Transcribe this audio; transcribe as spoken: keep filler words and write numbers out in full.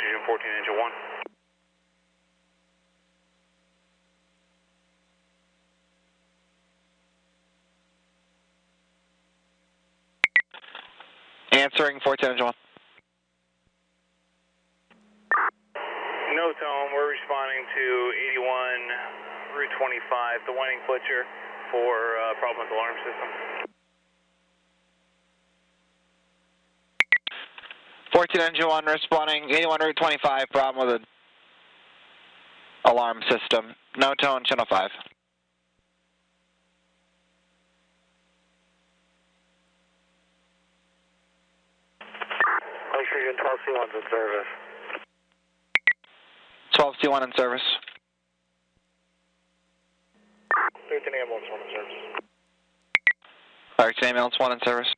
Nitrogen fourteen, engine one. Answering fourteen, engine one. No tone, we're responding to eighty-one Route twenty-five, the Winding Butcher, for uh, problem with alarm system. fourteen, engine one, responding eighty-one Route twenty-five, problem with the alarm system. No tone, channel five. Nitrogen twelve C one's in service. twelve C one in service. thirteen ambulance one in service. thirteen ambulance one in service.